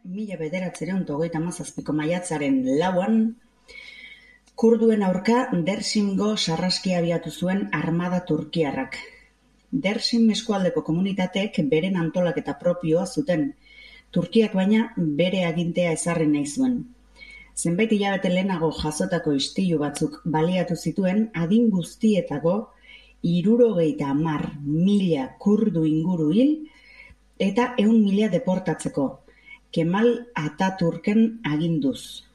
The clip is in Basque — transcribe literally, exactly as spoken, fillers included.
mila bederatziehun eta hogeita hamazazpiko maiatzaren lauan, kurduen aurka Dersimgo sarraskia abiatu zuen armada turkiarrak. Dersim eskualdeko komunitateek beren antolaketa propioa zuten, Turkiak baina bere agintea ezarri nahi zuen. Zenbait hilabete lehenago jasotako istilu batzuk baliatu zituen adin guztietako hirurogeita hamar mila kurdu inguru hil eta ehun mila deportatzeko, Kemal Ataturken aginduz.